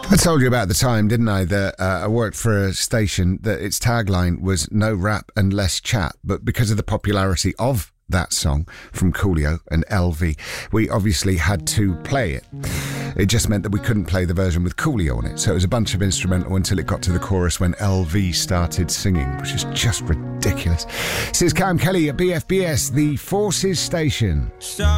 I told you about the time, didn't I, that I worked for a station that its tagline was no rap and less chat, but because of the popularity of that song from Coolio and LV, we obviously had to play it. It just meant that we couldn't play the version with Coolio on it, so it was a bunch of instrumental until it got to the chorus when LV started singing, which is just ridiculous. This is Cam Kelly at BFBS, the Forces Station.